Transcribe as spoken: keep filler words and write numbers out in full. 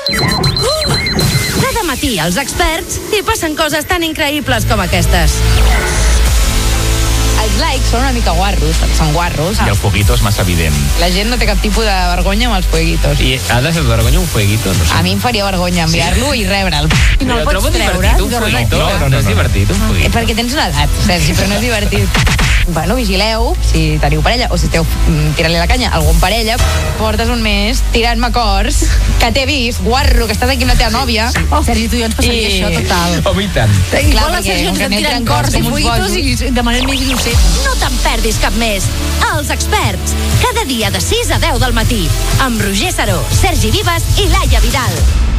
Cada matí els experts hi passen coses tan increïbles com aquestes. Els likes són una mica guarros, són guarros. I el fueguito és massa evident. La gent no té cap tipus de vergonya amb els fueguitos. I ha de ser vergonya un fueguito? No sé. A mi em faria vergonya enviar-lo i rebre'l. I no el Però pots trobo treure? divertit un fueguito. No, no, no, no és divertit un Eh, fueguito. perquè tens una edat, Sergi, però no és divertit. Bueno, vigileu, si teniu parella o si esteu mm, tirant-li la canya a algun parella, portes un mes tirant-me cors, que t'he vist, guarro, que estàs aquí amb la teva nòvia. Oh, Sergi, tu ja ens passaria I- això, total. Home, i tant. Igual Clar, la perquè Sergi ens com que estem aneu tirant tirant cors i com uns fueguitos bojos. i de manera més innocent. No te'n perdis cap més. Els experts, cada dia de sis a deu del matí, amb Roger Saró, Sergi Vives i Laia Vidal.